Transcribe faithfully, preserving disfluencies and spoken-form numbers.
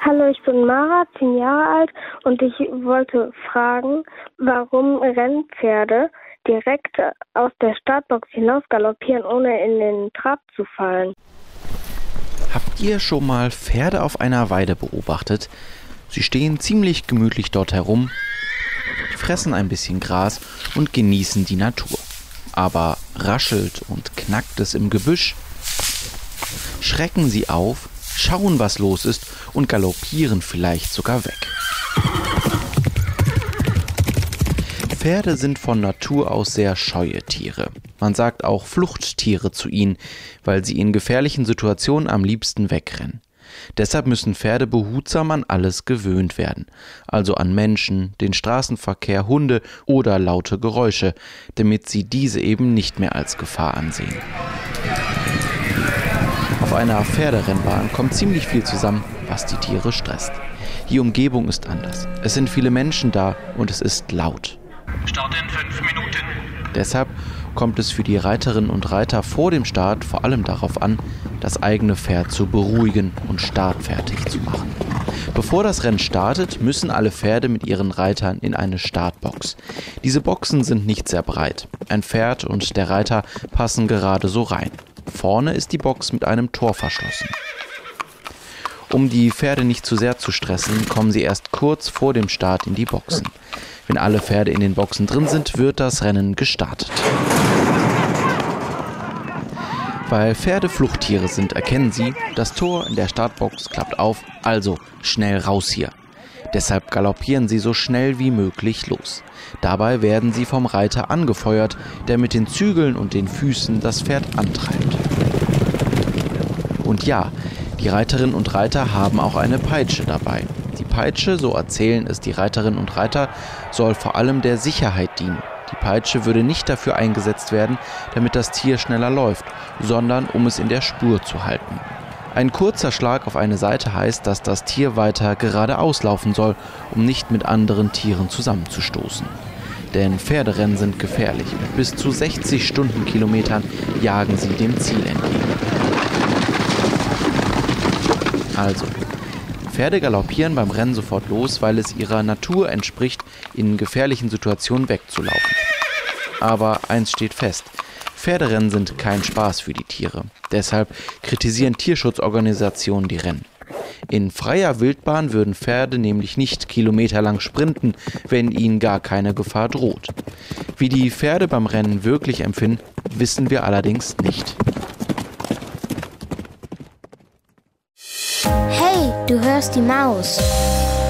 Hallo, ich bin Mara, zehn Jahre alt und ich wollte fragen, warum Rennpferde direkt aus der Startbox hinaus galoppieren, ohne in den Trab zu fallen. Habt ihr schon mal Pferde auf einer Weide beobachtet? Sie stehen ziemlich gemütlich dort herum, fressen ein bisschen Gras und genießen die Natur. Aber raschelt und knackt es im Gebüsch, schrecken sie auf, schauen, was los ist und galoppieren vielleicht sogar weg. Pferde sind von Natur aus sehr scheue Tiere. Man sagt auch Fluchttiere zu ihnen, weil sie in gefährlichen Situationen am liebsten wegrennen. Deshalb müssen Pferde behutsam an alles gewöhnt werden, also an Menschen, den Straßenverkehr, Hunde oder laute Geräusche, damit sie diese eben nicht mehr als Gefahr ansehen. Auf einer Pferderennbahn kommt ziemlich viel zusammen, was die Tiere stresst. Die Umgebung ist anders. Es sind viele Menschen da und es ist laut. Start in fünf Minuten. Deshalb kommt es für die Reiterinnen und Reiter vor dem Start vor allem darauf an, das eigene Pferd zu beruhigen und startfertig zu machen. Bevor das Rennen startet, müssen alle Pferde mit ihren Reitern in eine Startbox. Diese Boxen sind nicht sehr breit. Ein Pferd und der Reiter passen gerade so rein. Vorne ist die Box mit einem Tor verschlossen. Um die Pferde nicht zu sehr zu stressen, kommen sie erst kurz vor dem Start in die Boxen. Wenn alle Pferde in den Boxen drin sind, wird das Rennen gestartet. Weil Pferde Fluchttiere sind, erkennen sie, das Tor in der Startbox klappt auf, also schnell raus hier. Deshalb galoppieren sie so schnell wie möglich los. Dabei werden sie vom Reiter angefeuert, der mit den Zügeln und den Füßen das Pferd antreibt. Und ja, die Reiterinnen und Reiter haben auch eine Peitsche dabei. Die Peitsche, so erzählen es die Reiterinnen und Reiter, soll vor allem der Sicherheit dienen. Die Peitsche würde nicht dafür eingesetzt werden, damit das Tier schneller läuft, sondern um es in der Spur zu halten. Ein kurzer Schlag auf eine Seite heißt, dass das Tier weiter geradeaus laufen soll, um nicht mit anderen Tieren zusammenzustoßen. Denn Pferderennen sind gefährlich. Mit bis zu sechzig Stundenkilometern jagen sie dem Ziel entgegen. Also, Pferde galoppieren beim Rennen sofort los, weil es ihrer Natur entspricht, in gefährlichen Situationen wegzulaufen. Aber eins steht fest: Pferderennen sind kein Spaß für die Tiere. Deshalb kritisieren Tierschutzorganisationen die Rennen. In freier Wildbahn würden Pferde nämlich nicht kilometerlang sprinten, wenn ihnen gar keine Gefahr droht. Wie die Pferde beim Rennen wirklich empfinden, wissen wir allerdings nicht. Hey, du hörst die Maus.